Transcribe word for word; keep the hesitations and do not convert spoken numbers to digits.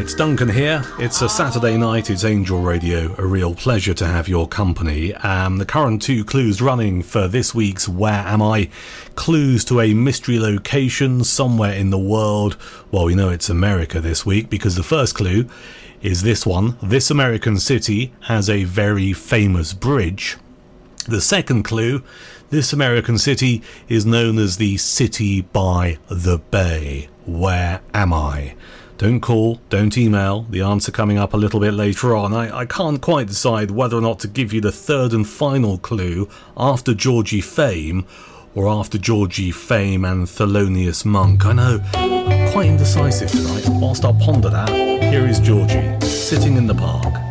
it's Duncan here. It's a Saturday night, it's Angel Radio, a real pleasure to have your company. Um, the current two clues running for this week's Where Am I? Clues to a mystery location somewhere in the world. Well, we know it's America this week because the first clue is this one. This American city has a very famous bridge. The second clue, this American city is known as the City by the Bay. Where am I? Don't call, don't email. The answer coming up a little bit later on. I, I can't quite decide whether or not to give you the third and final clue after Georgie Fame or after Georgie Fame and Thelonious Monk. I know, I'm quite indecisive tonight. Whilst I'll ponder that, here is Georgie, sitting in the park.